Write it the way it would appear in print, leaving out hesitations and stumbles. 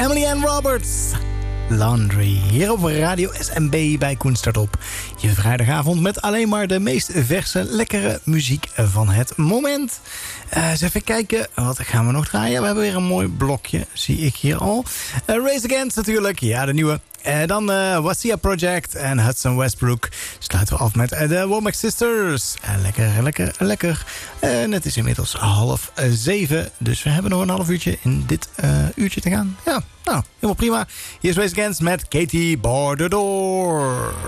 Emily Ann Roberts. Laundry. Hier op Radio SMB bij Koen Start Op. Je vrijdagavond met alleen maar de meest verse, lekkere muziek van het moment. Eens even kijken, wat gaan we nog draaien? We hebben weer een mooi blokje, zie ik hier al. Race Against natuurlijk, ja, de nieuwe. Dan Wasia Project en Hudson Westbrook. Sluiten we af met de Womack Sisters. Lekker. En het is inmiddels 6:30. Dus we hebben nog een half uurtje in dit uurtje te gaan. Ja, nou, helemaal prima. Hier is Race Against met Katie Borderdor.